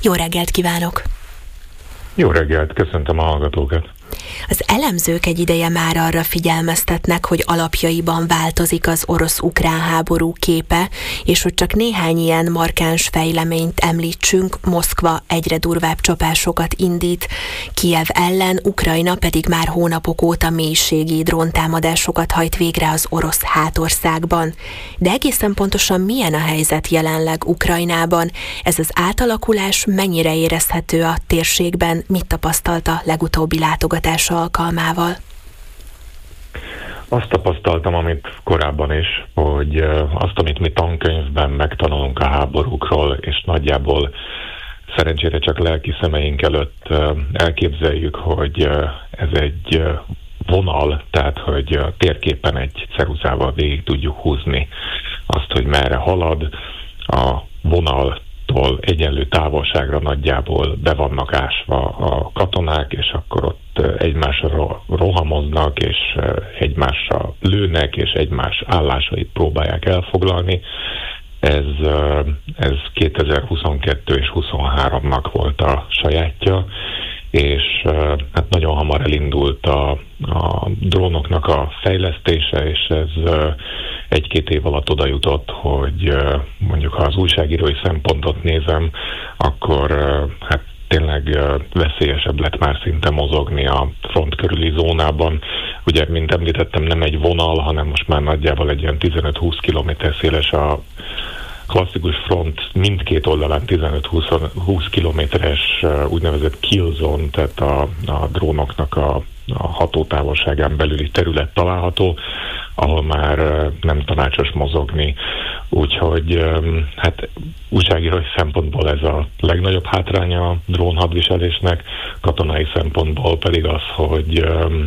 Jó reggelt kívánok! Jó reggelt, köszöntöm a hallgatókat! Az elemzők egy ideje már arra figyelmeztetnek, hogy alapjaiban változik az orosz-ukrán háború képe, és hogy csak néhány ilyen markáns fejleményt említsünk. Moszkva egyre durvább csapásokat indít Kijev ellen, Ukrajna pedig már hónapok óta mélységi dróntámadásokat hajt végre az orosz hátországban. De egészen pontosan milyen a helyzet jelenleg Ukrajnában? Ez az átalakulás mennyire érezhető a térségben? Mit tapasztalt a legutóbbi látogatás alkalmával? Azt tapasztaltam, amit korábban is, hogy azt, amit mi tankönyvben megtanulunk a háborúkról, és nagyjából szerencsére csak lelki szemeink előtt elképzeljük, hogy ez egy vonal, tehát hogy a térképen egy ceruzával végig tudjuk húzni azt, hogy merre halad, a vonaltól egyenlő távolságra nagyjából be vannak ásva a katonák, és akkor ott egymásra rohamoznak, és egymásra lőnek, és egymás állásait próbálják elfoglalni. Ez 2022 és 2023-nak volt a sajátja, és hát nagyon hamar elindult a drónoknak a fejlesztése, és ez egy-két év alatt oda jutott, hogy mondjuk ha az újságírói szempontot nézem, akkor hát tényleg veszélyesebb lett már szinte mozogni a front körüli zónában. Ugye, mint említettem, nem egy vonal, hanem most már nagyjából egy ilyen 15-20 kilométer széles a klasszikus front, mindkét oldalán 15-20 kilométeres úgynevezett kill zone, tehát a drónoknak a hatótávolságán belüli terület található, ahol már nem tanácsos mozogni. Úgyhogy hát újságírói szempontból ez a legnagyobb hátránya a drónhadviselésnek, katonai szempontból pedig az, hogy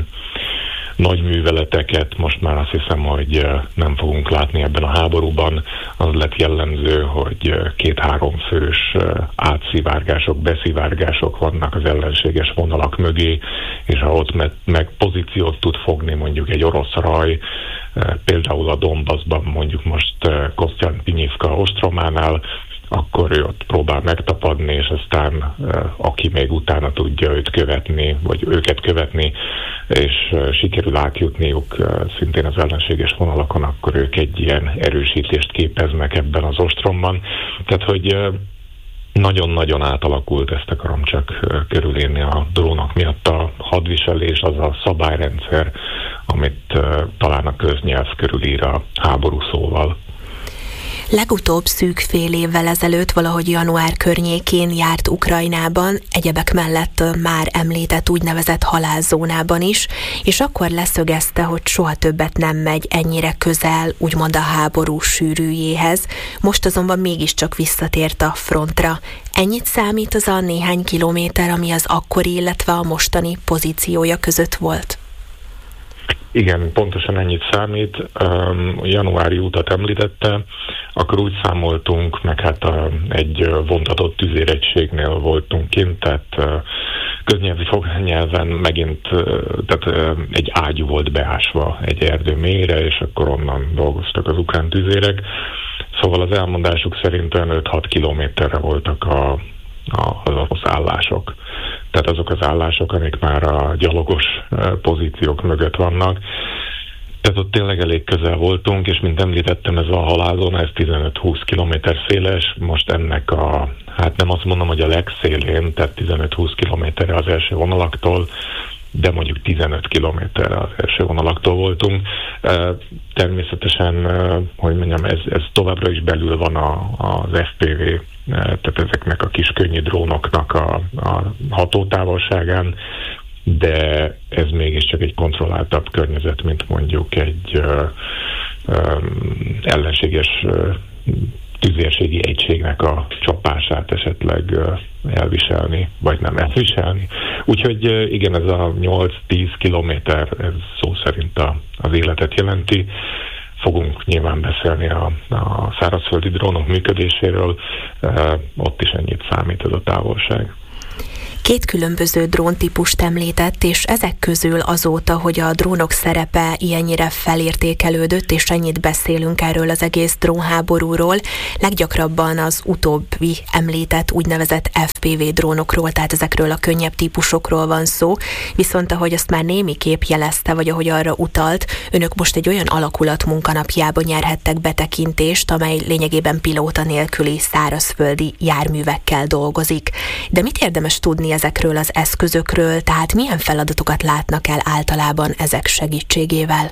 nagy műveleteket most már azt hiszem, hogy nem fogunk látni ebben a háborúban. Az lett jellemző, hogy 2-3 fős átszivárgások, beszivárgások vannak az ellenséges vonalak mögé, és ha ott meg pozíciót tud fogni mondjuk egy orosz raj, például a Donbassban mondjuk most Kosztjantnyivka ostrománál, akkor ő ott próbál megtapadni, és aztán aki még utána tudja őt követni, vagy őket követni, és sikerül átjutniuk szintén az ellenséges vonalakon, akkor ők egy ilyen erősítést képeznek ebben az ostromban. Tehát, hogy nagyon-nagyon átalakult, ezt akarom csak körülírni a drónok miatt a hadviselés, az a szabályrendszer, amit talán a köznyelv körülír a háború szóval. Legutóbb szűk fél évvel ezelőtt, valahogy január környékén járt Ukrajnában, egyebek mellett már említett úgynevezett halálzónában is, és akkor leszögezte, hogy soha többet nem megy ennyire közel, úgymond a háború sűrűjéhez. Most azonban mégiscsak visszatért a frontra. Ennyit számít az a néhány kilométer, ami az akkori, illetve a mostani pozíciója között volt? Igen, pontosan ennyit számít. Januári utat említette, akkor úgy számoltunk, meg hát egy vontatott tüzéregységnél voltunk kint, tehát köznyelvi fognyelven megint tehát egy ágyú volt beásva egy erdő mélyre, és akkor onnan dolgoztak az ukrán tüzérek. Szóval az elmondásuk szerint olyan 5-6 kilométerre voltak az állások. Tehát azok az állások, amik már a gyalogos pozíciók mögött vannak. Tehát ott tényleg elég közel voltunk, és mint említettem, ez a halálzóna, ez 15-20 kilométer széles, most ennek hát nem azt mondom, hogy a legszélén, tehát 15-20 kilométerre az első vonalaktól, de mondjuk 15 kilométerre az első vonalaktól voltunk. Természetesen, hogy mondjam, ez továbbra is belül van az FPV, tehát ezeknek a kis könnyű drónoknak a hatótávolságán, de ez mégiscsak egy kontrolláltabb környezet, mint mondjuk egy ellenséges tüzérségi egységnek a csapását esetleg elviselni, vagy nem elviselni. Úgyhogy igen, ez a 8-10 kilométer, ez szó szerint az életet jelenti. Fogunk nyilván beszélni a szárazföldi drónok működéséről, ott is ennyit számít ez a távolság. Két különböző dróntípust említett, és ezek közül azóta, hogy a drónok szerepe ilyennyire felértékelődött, és ennyit beszélünk erről az egész drónháborúról, leggyakrabban az utóbbi említett úgynevezett FPV drónokról, tehát ezekről a könnyebb típusokról van szó, viszont ahogy azt már némi kép jelezte, vagy ahogy arra utalt, önök most egy olyan alakulat munkanapjába nyerhettek betekintést, amely lényegében pilóta nélküli szárazföldi járművekkel dolgozik. De mit érdemes tudni ezekről az eszközökről, tehát milyen feladatokat látnak el általában ezek segítségével?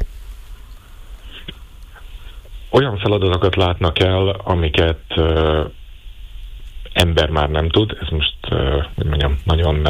Olyan feladatokat látnak el, amiket ember már nem tud. Ez most nagyon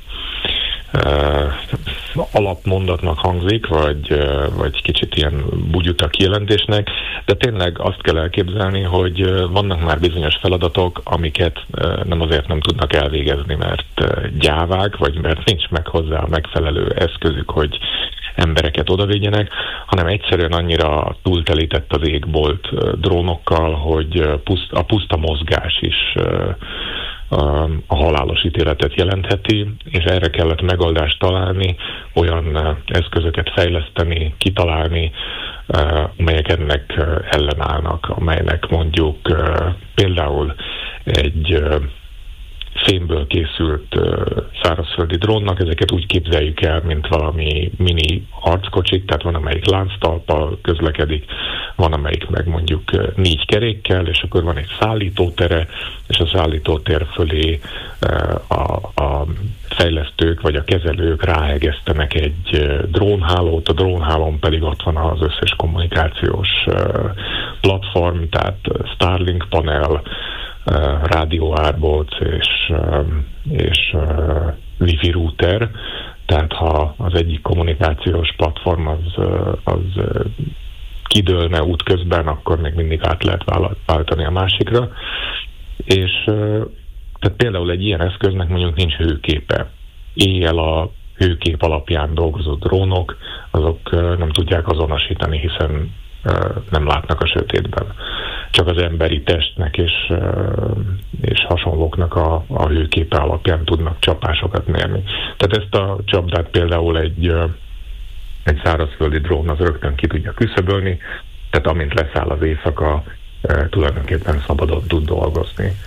alapmondatnak hangzik, vagy kicsit ilyen bugyuta kijelentésnek, de tényleg azt kell elképzelni, hogy vannak már bizonyos feladatok, amiket nem azért nem tudnak elvégezni, mert gyávák, vagy mert nincs meg hozzá a megfelelő eszközük, hogy embereket odavigyenek, hanem egyszerűen annyira túltelített az égbolt drónokkal, hogy a puszta mozgás is a halálos ítéletet jelentheti, és erre kellett megoldást találni, olyan eszközöket fejleszteni, kitalálni, amelyek ennek ellenállnak, amelynek mondjuk például egy fémből készült szárazföldi drónnak, ezeket úgy képzeljük el, mint valami mini harckocsik, tehát van, amelyik lánctalppal közlekedik, van, amelyik meg mondjuk 4 kerékkel, és akkor van egy szállítótere, és a szállítótér fölé a fejlesztők vagy a kezelők ráhegesztenek egy drónhálót, a drónhálón pedig ott van az összes kommunikációs platform, tehát Starlink panel, rádióárbóc és wifi router, tehát ha az egyik kommunikációs platform az kidőlne útközben, akkor még mindig át lehet váltani a másikra. És tehát például egy ilyen eszköznek mondjuk nincs hőképe. Éjjel a hőkép alapján dolgozó drónok, azok nem tudják azonosítani, hiszen nem látnak a sötétben. Csak az emberi testnek és hasonlóknak a hőképe alapján tudnak csapásokat mérni. Tehát ezt a csapdát például egy szárazföldi drón az rögtön ki tudja küszöbölni, tehát amint leszáll az éjszaka, tulajdonképpen szabadon tud dolgozni.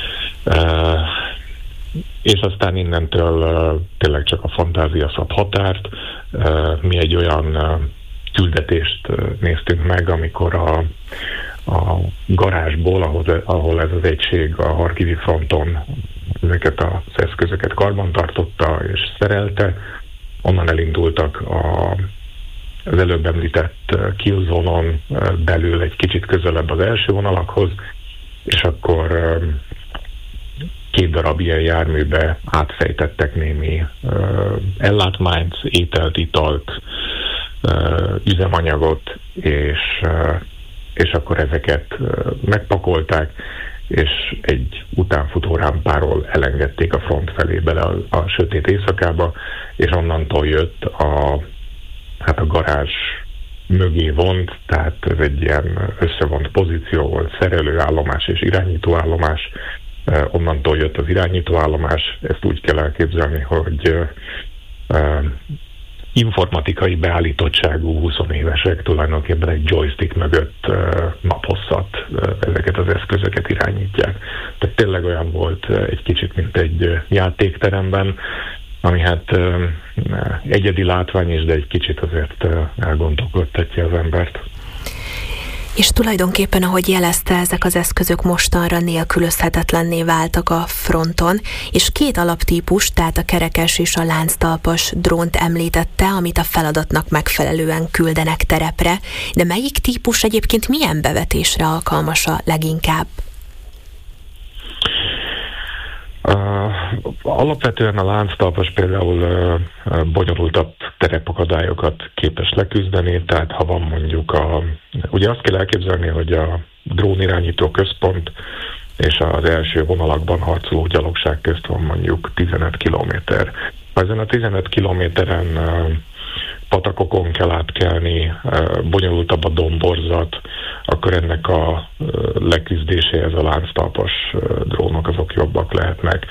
És aztán innentől tényleg csak a fantázia szab határt. Mi egy olyan küldetést néztünk meg, amikor a garázsból, ahol ez az egység a Harkivi fronton ezeket az eszközöket karbantartotta és szerelte, onnan elindultak az előbb említett killzone-on belül egy kicsit közelebb az első vonalakhoz, és akkor 2 darab ilyen járműbe átfejtettek némi ellátmányt, ételt, italt, üzemanyagot, és akkor ezeket megpakolták, és egy utánfutó rámpáról elengedték a front felé bele a sötét éjszakába, és onnantól jött a garázs mögé vont, tehát ez egy ilyen összevont pozíció volt, szerelőállomás és irányítóállomás. Onnantól jött az irányítóállomás, ezt úgy kell elképzelni, hogy informatikai beállítottságú 20 évesek tulajdonképpen egy joystick mögött naphosszat ezeket az eszközöket irányítják. Tehát tényleg olyan volt egy kicsit, mint egy játékteremben, ami hát egyedi látvány is, de egy kicsit azért elgondolkodtatja az embert. És tulajdonképpen, ahogy jelezte, ezek az eszközök mostanra nélkülözhetetlenné váltak a fronton, és 2 alaptípus, tehát a kerekes és a lánctalpas drónt említette, amit a feladatnak megfelelően küldenek terepre, de melyik típus egyébként milyen bevetésre alkalmas a leginkább? Alapvetően a lánctalpas például bonyolultabb terepakadályokat képes leküzdeni, tehát ha van mondjuk ugye azt kell elképzelni, hogy a drónirányító központ és az első vonalakban harcoló gyalogság közt van mondjuk 15 kilométer. Ha ezen a 15 kilométeren patakokon kell átkelni, bonyolultabb a domborzat, akkor ennek a leküzdéséhez a lánctalpas drónok azok jobbak lehetnek.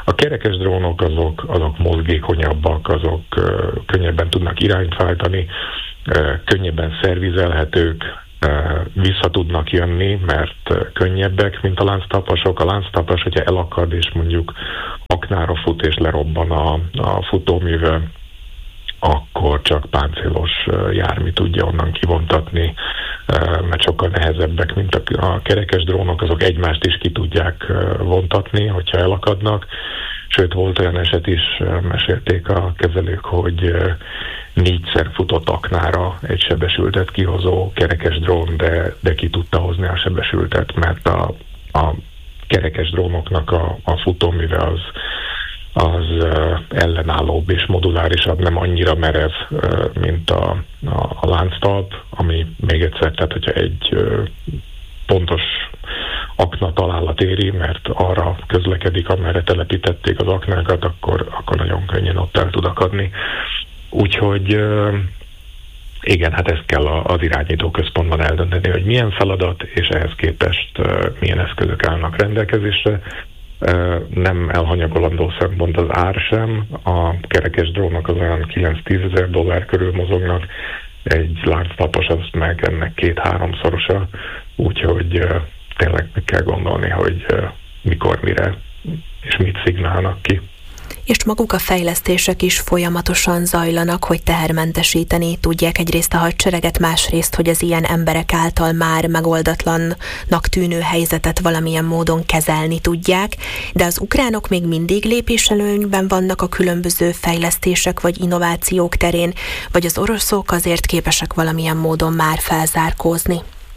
A kerekes drónok azok mozgékonyabbak, azok könnyebben tudnak irányt váltani, könnyebben szervizelhetők, vissza tudnak jönni, mert könnyebbek, mint a lánctalpasok. A lánctalpas, hogyha elakad, és mondjuk aknára fut, és lerobban a futóműve, akkor csak páncélos jármű tudja onnan kivontatni, mert sokkal nehezebbek, mint a kerekes drónok, azok egymást is ki tudják vontatni, hogyha elakadnak. Sőt, volt olyan eset is, mesélték a kezelők, hogy 4-szer futott aknára egy sebesültet kihozó kerekes drón, de ki tudta hozni a sebesültet, mert a kerekes drónoknak a futóműve az ellenállóbb és modulárisabb, nem annyira merev, mint a lánctalp, ami még egyszer, tehát hogyha egy pontos akna találat éri, mert arra közlekedik, amerre telepítették az aknákat, akkor nagyon könnyen ott el tud akadni. Úgyhogy igen, hát ezt kell az irányító központban eldönteni, hogy milyen feladat, és ehhez képest milyen eszközök állnak rendelkezésre. Nem elhanyagolandó szempont az ár sem. A kerekes drónok az olyan $9-10 ezer körül mozognak, egy lánctalpas az meg ennek 2-3-szorosa, úgyhogy tényleg meg kell gondolni, hogy mikor, mire és mit szignálnak ki. És maguk a fejlesztések is folyamatosan zajlanak, hogy tehermentesíteni tudják egyrészt a hadsereget, másrészt, hogy az ilyen emberek által már megoldatlannak tűnő helyzetet valamilyen módon kezelni tudják, de az ukránok még mindig lépéselőnyben vannak a különböző fejlesztések vagy innovációk terén, vagy az oroszok azért képesek valamilyen módon már felzárkózni?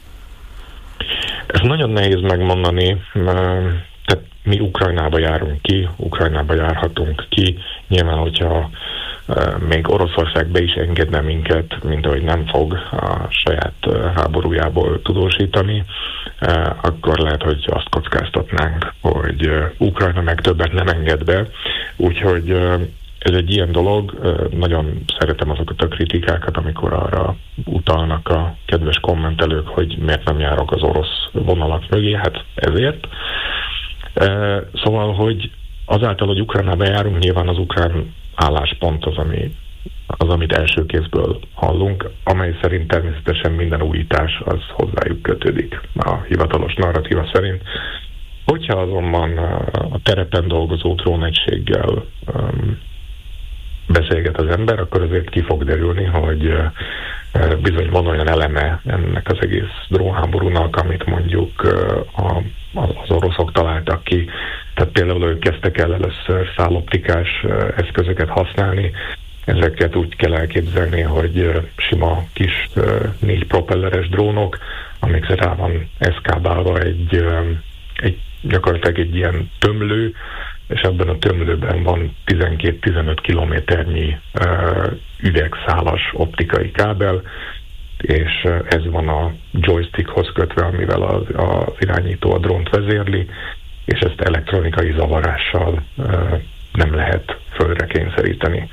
Ez nagyon nehéz megmondani. Tehát mi Ukrajnába járunk ki, Ukrajnába járhatunk ki. Nyilván, hogyha még Oroszország be is engedne minket, mint ahogy nem fog a saját háborújából tudósítani, akkor lehet, hogy azt kockáztatnánk, hogy Ukrajna meg többet nem enged be. Úgyhogy ez egy ilyen dolog. Nagyon szeretem azokat a kritikákat, amikor arra utalnak a kedves kommentelők, hogy miért nem járok az orosz vonalak mögé. Hát ezért. Szóval, hogy azáltal, hogy Ukrajnába járunk, nyilván az ukrán álláspont az, amit első kézből hallunk, amely szerint természetesen minden újítás az hozzájuk kötődik a hivatalos narratíva szerint. Hogyha azonban a terepen dolgozó drónegységgel beszélget az ember, akkor azért ki fog derülni, hogy bizony van olyan eleme ennek az egész drónháborúnak, amit mondjuk az oroszok találtak ki. Tehát például ők kezdtek el először száloptikás eszközöket használni. Ezeket úgy kell elképzelni, hogy sima kis 4 propelleres drónok, amikre rá van eszkábálva gyakorlatilag egy ilyen tömlő, és ebben a tömlőben van 12-15 kilométernyi üvegszálas optikai kábel, és ez van a joystickhoz kötve, amivel az irányító a drónt vezérli, és ezt elektronikai zavarással nem lehet földre kényszeríteni.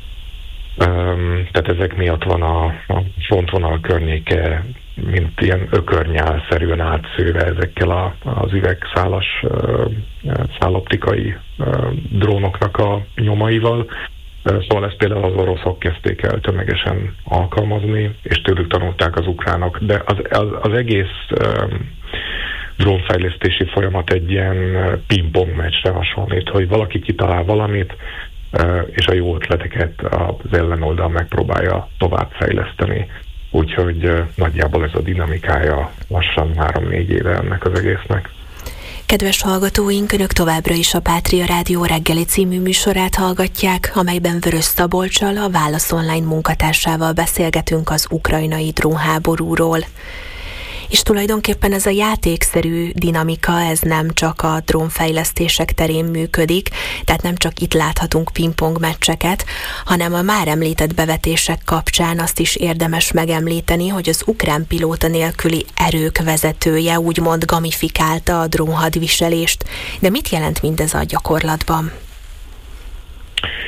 Tehát ezek miatt van a frontvonal környéke, mint ilyen ökörnyálszerűen átszőve ezekkel az üvegszálas száloptikai drónoknak a nyomaival. Szóval ezt például az oroszok kezdték el tömegesen alkalmazni, és tőlük tanulták az ukránok. De az egész drónfejlesztési folyamat egy ilyen pingpong meccsre hasonlít, hogy valaki kitalál valamit, és a jó ötleteket az ellenoldal megpróbálja továbbfejleszteni. Úgyhogy nagyjából ez a dinamikája lassan 3-4 éve ennek az egésznek. Kedves hallgatóink, Önök továbbra is a Pátria Rádió reggeli című műsorát hallgatják, amelyben Vörös Szabolccsal, a Válasz Online munkatársával beszélgetünk az ukrajnai drónháborúról. És tulajdonképpen ez a játékszerű dinamika, ez nem csak a drónfejlesztések terén működik, tehát nem csak itt láthatunk pingpong meccseket, hanem a már említett bevetések kapcsán azt is érdemes megemlíteni, hogy az ukrán pilóta nélküli erők vezetője úgymond gamifikálta a drónhadviselést. De mit jelent mindez a gyakorlatban?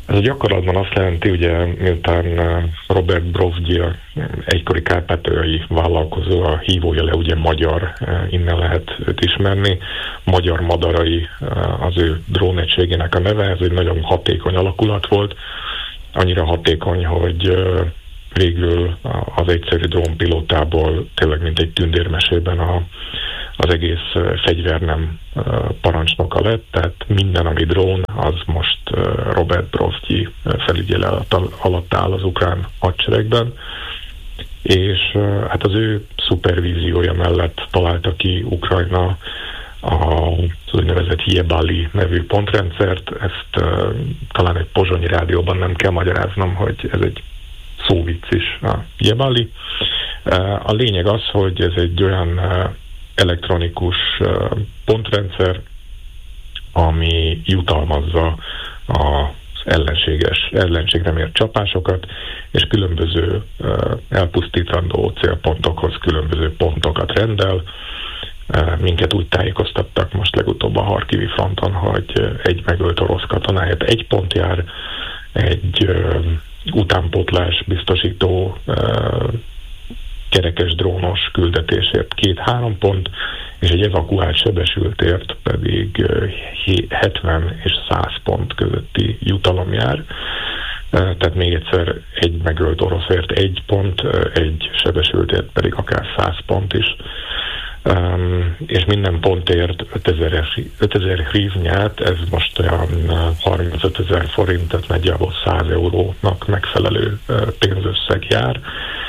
Ez a gyakorlatban azt jelenti, ugye miután Robert Brovdi, egykori kárpátaljai vállalkozó, a hívójele ugye magyar, innen lehet őt ismerni, Magyar Madarai az ő drónegységének a neve, ez egy nagyon hatékony alakulat volt, annyira hatékony, hogy végül az egyszerű drónpilótából tényleg mint egy tündérmesében az egész fegyvernem parancsnoka lett, tehát minden, ami drón, az most Robert Brovdi felügyelet alatt áll az ukrán hadseregben, és hát az ő szupervíziója mellett találta ki Ukrajna az úgynevezett Jebali nevű pontrendszert. Ezt talán egy pozsonyi rádióban nem kell magyaráznom, hogy ez egy szóvicc is, a Jebali. A lényeg az, hogy ez egy olyan elektronikus pontrendszer, ami jutalmazza az ellenségre mért csapásokat, és különböző elpusztítandó célpontokhoz különböző pontokat rendel. Minket úgy tájékoztattak most legutóbb a Harkivi fronton, hogy egy megölt orosz katonáját egy pont jár, egy utánpótlás biztosító kerekes drónos küldetésért 2-3 pont, és egy evakuált sebesültért pedig 70 és 100 pont közötti jutalom jár. Tehát még egyszer, egy megölt oroszért 1 pont, egy sebesültért pedig akár 100 pont is. És minden pontért 5000 hrivnyát, ez most olyan 35 000 forint, tehát nagyjából 100 eurónak megfelelő pénzösszeg jár.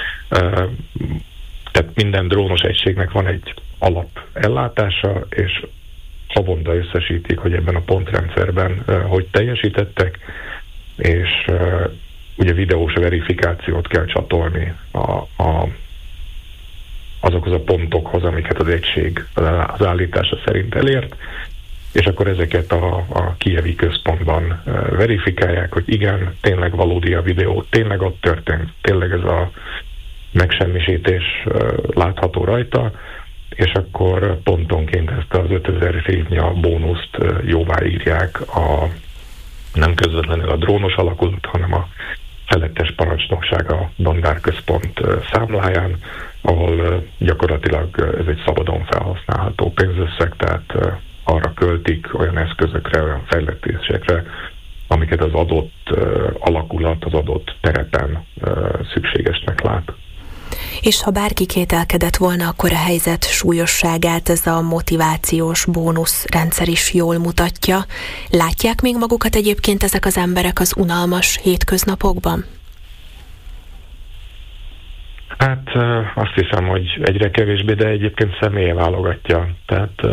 Tehát minden drónos egységnek van egy alapellátása, és havonta összesítik, hogy ebben a pontrendszerben hogy teljesítettek, és ugye videós verifikációt kell csatolni azokhoz a pontokhoz, amiket az egység az állítása szerint elért, és akkor ezeket a kijevi központban verifikálják, hogy igen, tényleg valódi a videó, tényleg ott történt, tényleg ez a megsemmisítés látható rajta, és akkor pontonként ezt az 5000 hrivnya bónuszt jóváírják nem közvetlenül a drónos alakulat, hanem a felettes parancsnokság a Dandár központ számláján, ahol gyakorlatilag ez egy szabadon felhasználható pénzösszeg, tehát arra költik olyan eszközökre, olyan fejlesztésekre, amiket az adott alakulat az adott terepen szükségesnek lát. És ha bárki kételkedett volna, akkor a helyzet súlyosságát ez a motivációs bónuszrendszer is jól mutatja. Látják még magukat egyébként ezek az emberek az unalmas hétköznapokban? Hát azt hiszem, hogy egyre kevésbé, de egyébként személye válogatja. Tehát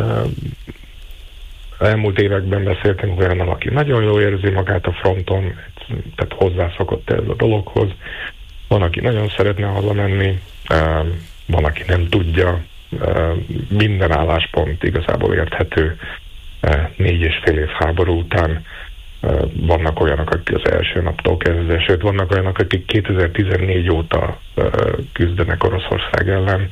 elmúlt években beszéltünk olyannal, aki nagyon jól érzi magát a fronton, tehát hozzászokott ez a dologhoz. Van, aki nagyon szeretne hazamenni, van, aki nem tudja, minden álláspont igazából érthető 4,5 év háború után. Vannak olyanok, akik az első naptól kezdve, sőt vannak olyanok, akik 2014 óta küzdenek Oroszország ellen.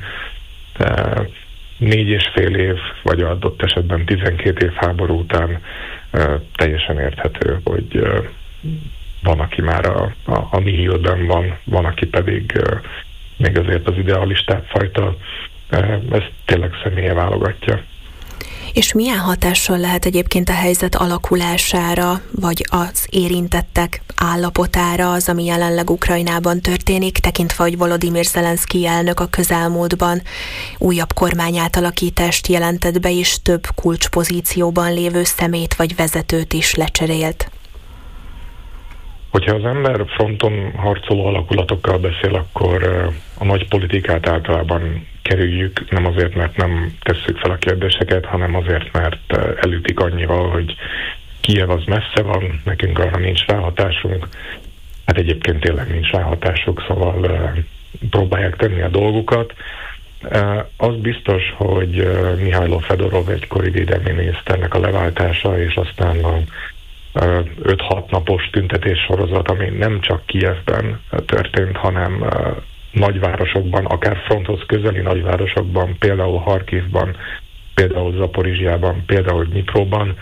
4,5 év, vagy adott esetben 12 év háború után teljesen érthető, hogy van, aki már a nihilben van, aki pedig még azért az idealistább fajta. Ez tényleg személye válogatja. És milyen hatással lehet egyébként a helyzet alakulására, vagy az érintettek állapotára az, ami jelenleg Ukrajnában történik, tekintve, hogy Volodymyr Zelenszkij elnök a közelmúltban újabb kormányátalakítást jelentett be, és több kulcspozícióban lévő személyt vagy vezetőt is lecserélt? Hogyha az ember fronton harcoló alakulatokkal beszél, akkor a nagy politikát általában kerüljük, nem azért, mert nem tesszük fel a kérdéseket, hanem azért, mert elütik annyival, hogy Kijev az messze van, nekünk arra nincs ráhatásunk. Hát egyébként tényleg nincs ráhatásuk, szóval próbálják tenni a dolgukat. Az biztos, hogy Mihailo Fedorov egykori védelmi miniszternek a leváltása, és aztán a 5-6 napos tüntetés sorozat, ami nem csak Kijevben történt, hanem nagyvárosokban, akár fronthoz közeli nagyvárosokban, például Harkivban, például Zaporizsjában, például Dnipróban,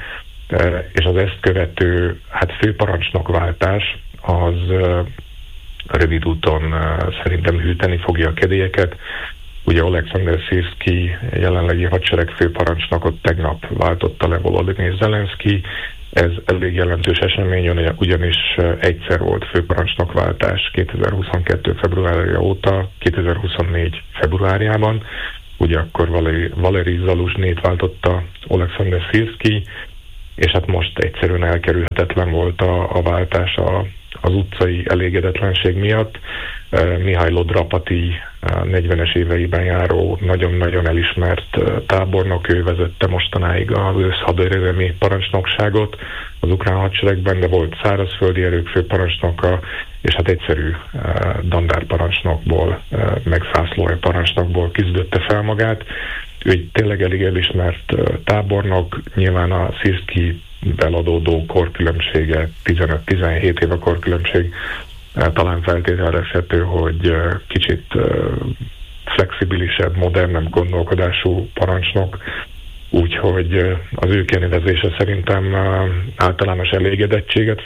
és az ezt követő főparancsnokváltás az rövid úton szerintem hűteni fogja a kedélyeket. Ugye Oleksandr Szirszkij, jelenlegi hadsereg főparancsnokot tegnap váltotta le Volodymyr Zelenszkij. Ez elég jelentős esemény, ugyanis egyszer volt főparancsnokváltás 2022. februárja óta, 2024. februárjában. Ugye akkor Valerij Zaluzsnyit váltotta Oleksandr Szirszkij, és hát most egyszerűen elkerülhetetlen volt a váltás az utcai elégedetlenség miatt. Mihailo Drapati 40-es éveiben járó, nagyon-nagyon elismert tábornok, ő vezette mostanáig az őszhaderőmi parancsnokságot az ukrán hadseregben, de volt szárazföldi erők főparancsnoka, és hát egyszerű dandárparancsnokból, megszászlói parancsnokból küzdötte fel magát. Ő egy tényleg elég elismert tábornok, nyilván a Szirszkijvel adódó korkülönbsége, 15-17 év a korkülönbség, talán feltételezhető, hogy kicsit flexibilisebb, modernebb gondolkodású parancsnok, úgyhogy az ő kinevezése szerintem általános elégedettséget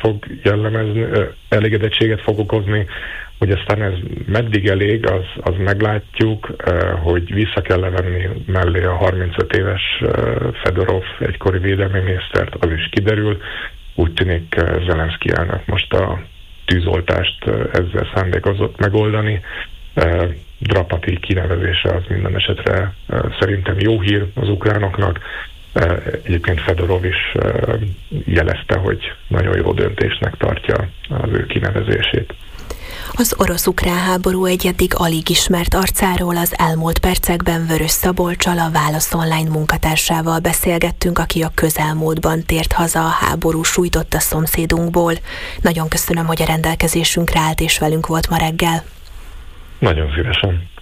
fog okozni, hogy aztán ez meddig elég, az meglátjuk, hogy vissza kell levenni mellé a 35 éves Fedorov egykori védelmi minisztert, az is kiderül. Úgy tűnik Zelenszkij elnök most a tűzoltást ezzel szándékozott megoldani. Drapati kinevezése az minden esetre szerintem jó hír az ukránoknak. Egyébként Fedorov is jelezte, hogy nagyon jó döntésnek tartja az ő kinevezését. Az orosz-ukrán háború egy eddig alig ismert arcáról az elmúlt percekben Vörös Szabolccsal, a Válasz Online munkatársával beszélgettünk, aki a közelmúltban tért haza a háború sújtotta szomszédunkból. Nagyon köszönöm, hogy a rendelkezésünkre állt és velünk volt ma reggel. Nagyon szívesen.